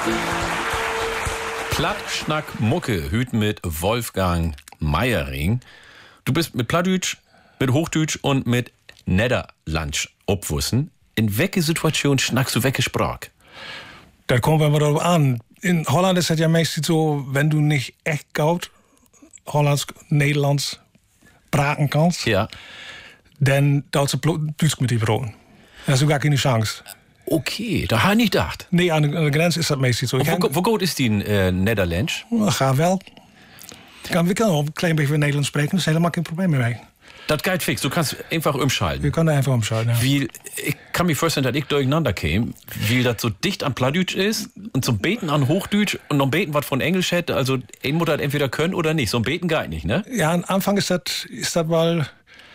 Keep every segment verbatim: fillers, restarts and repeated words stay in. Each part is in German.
Plattschnack Mucke hüt mit Wolfgang Meiering. Du bist mit Plattdeutsch, mit Hochdeutsch und mit Nederlandsch opwussen. In welche Situation schnackst du welche Sprache? Das kommt immer darauf an. In Holland ist es ja meistens so, wenn du nicht echt gut Hollands, Nederlands praten kannst, Ja. dann dauert es Deutsch mit die Broten. Da hast du gar keine Chance. Okay, da habe ich nicht gedacht. Nee, aan de, aan de grens is dat meestal zo. Wo, wo gut ist die in äh, Nederlandsch? Ga wel. Ik kan, we kunnen wel een klein beetje Nederlands spreken, dat is helemaal geen probleem meer mee. Das geht fix, du kannst einfach umschalten. Wir können einfach umschalten, ja. Wie, ich kann mir vorstellen, dass ich durcheinander käme, wie das so dicht an Plattdeutsch ist und zum Beten an Hochdeutsch und noch Beten was von Englisch hätte. Also, ein muss das entweder können oder nicht. So ein Beten geht nicht, ne? Ja, am Anfang ist das, ist das mal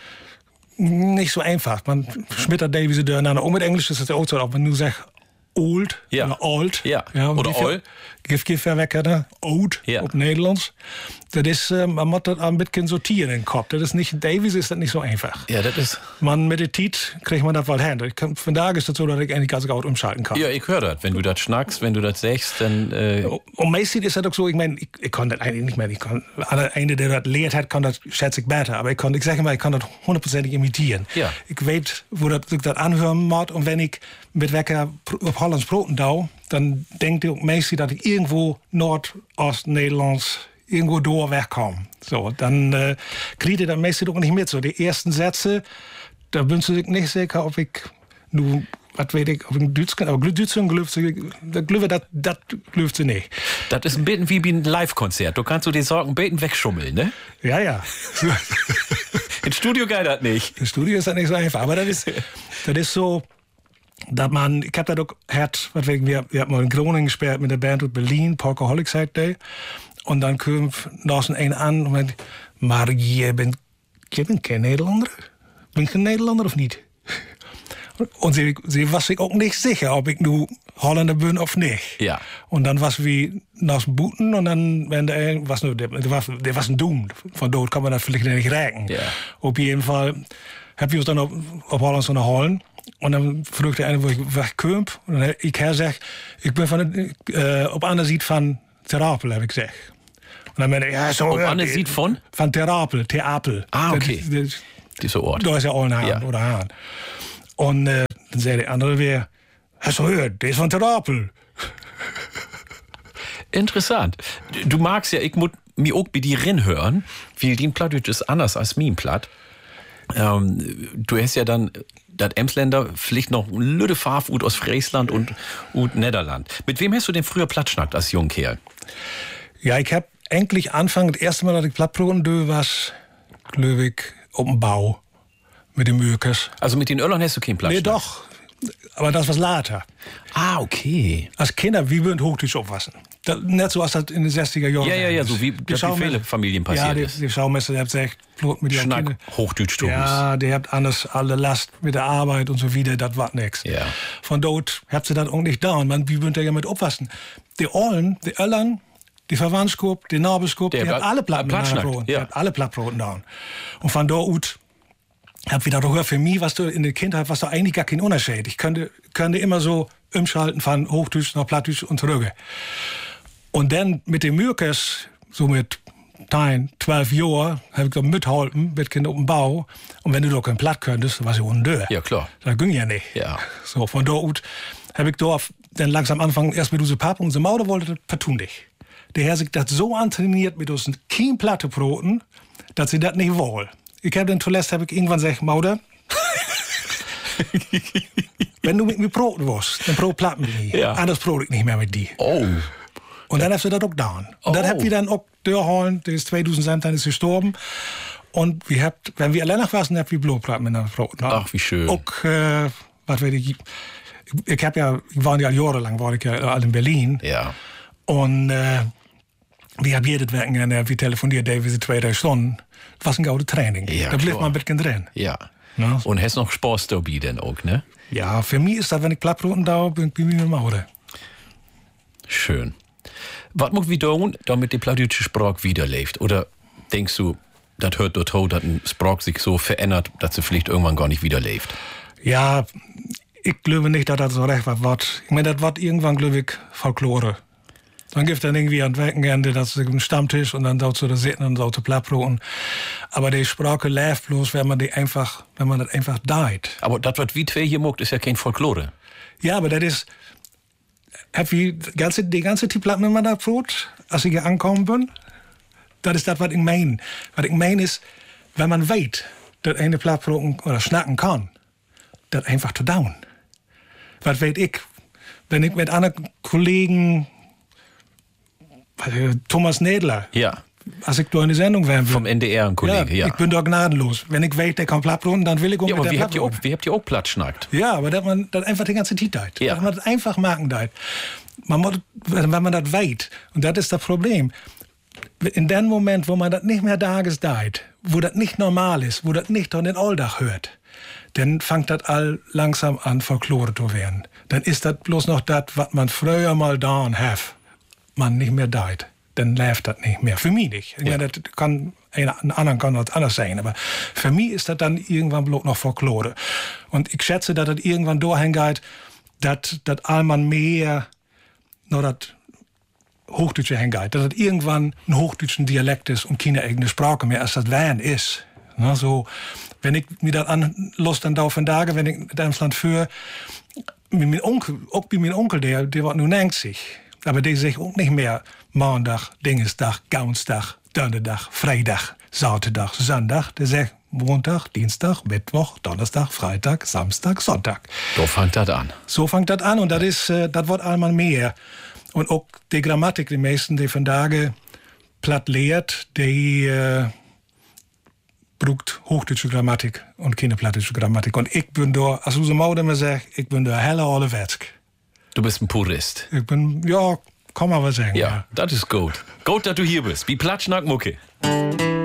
nicht so einfach. Man schmittert die wie sie durcheinander. Auch mit Englisch ist das auch so, ob man nur sagt old Ja. oder old. Ja. Ja, Oder ol. Gif gif verwekken, oud Ja. op Nederlands. Dat is, uh, man moet dat een beetje sortieren in den Kopf. Dat is nicht, Davies ist das nicht so einfach. Ja, das ist. Man, mit der Tiet kriegt man das wohl hin. Ich kann, von daher ist das so, dass ich eigentlich ganz gut umschalten kann. Ja, ich höre das. Wenn du das schnackst, wenn du das sagst, dann. Äh Und meistens ist das auch so, ich meine, ich, ich kann das eigentlich nicht mehr. Ich kann, einer, der das lehrt hat, kann das, schätze ich, besser. Aber ich kann, ich sage mal, ich kann das hundertprozentig imitieren. Ja. Ich weiß, wo das, ich das anhören muss. Und wenn ich mit welcher auf Hollands Broten dau, dann denkt ich meistens, dass ich irgendwo Nordost-Nederlands irgendwo durch wegkomme. So, dann äh, kriegt ihr das meistens auch nicht mit. So, die ersten Sätze, da bin ich nicht sicher, ob ich nur, was weiß ich, ob ich Deutsch kann, aber Deutsch glüft sie, das das glüft sie nicht. Das ist ein bisschen wie ein Live-Konzert. Du kannst du dir Sorgen beten wegschummeln, ne? Ja, ja. Im Studio geht das nicht. Im Studio ist das nicht so einfach, aber das ist, das ist so, dass man, ich hab da doch gehört, was wir, wir, wir haben mal in Groningen gespielt mit der Band aus Berlin, Polkaholics heißt der. Und dann kam noch ein an und meinte, maar je bent, je bent kein Nederlander? Ben ich ein Nederlander of nicht? Und sie, sie war sich auch nicht sicher, ob ich nur Holländer bin oder nicht. Ja. Und dann war es wie nach dem Booten und dann wenn der, was nur, der, der, war, der war ein Doom. Von dort kann man das vielleicht nicht räken. Ja. Auf jeden Fall haben wir uns dann auf, auf Holland so holen. Und dann fragte einer, wo ich wegkomme. Und dann ich her zeg, ich bin von äh, op andere Seite von Terapel, habe ich gesagt. Und dann meinte ich, ja, so. Op ja, andere Seite von? Von Terapel, Theapel. Ah, okay. Das, das, Dieser Ort. da ist ja auch ein Hahn Ja. oder Hahn. Und äh, dann zei der andere weer, hast du gehört, der ist von Terapel. Interessant. Du magst ja, ich muss mir auch bei dir reinhören, weil dein Plattdeutsch ist anders als mein Platt. Ähm, du hast ja dann das Emsländer vielleicht noch Lüde Farfut aus Friesland und, und Nederland. Mit wem hast du denn früher Plattschnackt als Jungkerl? Ja, ich hab eigentlich Anfang, das erste Mal, dass ich Plattproben dö was, glaube ich, auf dem Bau mit den Mürkes. Also mit den Öllern hast du keinen Plattschnack? Nee, doch. Aber das was later. Ah, okay. Als Kinder, wie wir in Hochdeutsch aufwassen. Das, nicht so, als das in den sechziger Jahren Ja, ja, ja, so wie die das bei vielen Familien passiert ja, die, ist. die Schaumeister, der hat gesagt, Blut mit ihren Schnack, Kindern. Hochdeutsch, Ja, der hat anders alle Last mit der Arbeit und so wieder, das war nix. Ja. Von dort hat sie das auch nicht da. Und man, wie würden ja mit aufwassen? Die Ollen, die Öllern, die Verwandtschaft, die Nabelskop, die Der hat alle Platten Plattschnack, miteinander ja. Die hat alle Plattbroten da. Und von dort hab wieder gehört, für mich, was du in der Kindheit, was du eigentlich gar kein Unterschied. Ich könnte, könnte immer so umschalten von Hochdeutsch nach Plattdeutsch und zurück. Und dann mit den Mürkes, so mit neun, zwölf Jahren, habe ich da mitgeholfen, mit Kindern auf dem Bau. Und wenn du doch kein Platt könntest, dann warst du undör. Ja, klar. Das ging ja nicht. Ja. So, von dort habe ich da dann langsam angefangen, erst mit unserem Papa, unsere Mauder wollte das vertun dich. Der Herr sich das so antrainiert mit uns kein Plattebroten, dass sie das nicht wollen. Ich habe dann zuletzt habe ich irgendwann gesagt, Mauder, wenn du mit mir broten willst, dann brot Platten mit mir. Ja. Anders brot ich nicht mehr mit dir. Oh. Und dann hast du das auch down. Und Oh. dann habt ihr dann auch durchholen, der ist zweitausend dann ist gestorben. Und wir habt, wenn wir alleine waren, habt wir Blutplatten mit einem Brot. Ne? Ach, wie schön. Auch, äh, was weiß ich, ich, ich hab ja, ich war ja jahrelang, war ich ja all in Berlin. Ja. Und äh, wir haben jedes Wochenende, wir telefonieren diese zwei, drei Stunden. Das war ein gutes Training. Ja, da blieb klar. man ein bisschen drin. Ja. Ja. Und hast noch Spaß dabei denn auch, ne? Ja, für mich ist das, wenn ich Plattbroten da bin, bin ich mit Mauder. Schön. Was muss wir tun, damit die plattdeutsche Sprache wiederlebt? Oder denkst du, das hört dort, dass ein Sprache sich so verändert, dass sie vielleicht irgendwann gar nicht wiederlebt? Ja, ich glaube nicht, dass das so recht was wird. Ich meine, das wird irgendwann, glaube ich, Folklore. Dann gibt es dann irgendwie an Wochenende, das ist ein Stammtisch und dann dort zu sitzen und dort zu plappern. Aber die Sprache läuft bloß, wenn man die einfach, wenn man das einfach deit. Aber das, was wie zwei hier mogt, ist ja kein Folklore. Ja, aber das ist, hab ich ganze, die ganze Platte mit mir da Brot, als ich hier angekommen bin. Das ist das, was ich meine. Was ich meine ist, wenn man weiß, dass eine Platte oder schnacken kann, das einfach zu down. Was weiß ich, wenn ich mit anderen Kollegen, Thomas Nedler, ja. als ich da in die Sendung wäre. Vom N D R ein Kollege, ja. Ich bin da gnadenlos. Wenn ich weiß, der kann platt runter, dann will ich auch ja, mit aber der wie habt, ihr Platt auch, wie habt ihr auch platt schnackt? Ja, aber dass man das einfach die ganze Zeit deit. Ja. Dass man das einfach machen deit. Man muss, wenn man das weiß, und das ist das Problem, in dem Moment, wo man das nicht mehr tages deit, wo das nicht normal ist, wo das nicht an den Alltag hört, dann fängt das all langsam an, Folklore zu werden. Dann ist das bloß noch das, was man früher mal da hat, man nicht mehr deit. Dann läuft das nicht mehr. Für mich nicht. Ich ja. meine, das kann, einen anderen kann das anders sein. Aber für mich ist das dann irgendwann bloß noch Folklore. Und ich schätze, dass das irgendwann dahin geht, dass das allmann mehr noch das Hochdeutsche hingeht. Dass das irgendwann ein hochdeutschen Dialekt ist und keine eigene Sprache mehr, als das Wern ist. Na, so, wenn ich mir das anlust an Dauer Tage, wenn ich in Emsland führe, mit meinem Onkel, auch bei meinem Onkel, der, der war nun neunzig. Aber die zegt ook niet meer maandag, Dingesdag, Gaunsdag, Donderdag, Vrijdag, Zaterdag, Zondag. Die zegt Montag, Dienstag, Mittwoch, Donnerstag, Freitag, Samstag, Sonntag. So fängt das an. So fängt das an und das ist, äh, das wird allemaal mehr. Und auch die Grammatik, die meisten, die von Tage platt lehrt, die äh, braucht hochdeutsche Grammatik und keine plattdeutsche Grammatik. Und ich bin da, als unsere Mutter mir sagt, ich bin da helle Allerwetsk. Du bist ein Purist. Ich bin, ja, kann man was sagen. Ja, ja. das ist gut. Gut, dass du hier bist. Wie Platschnack Mucke.